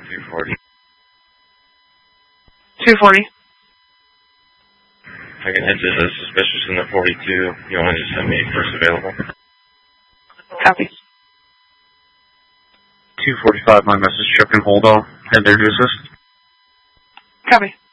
240. 240. I can head to the suspicious in the 42. You want to just send me first available? Copy. 245, my message, check and hold on. Head there to assist. Copy.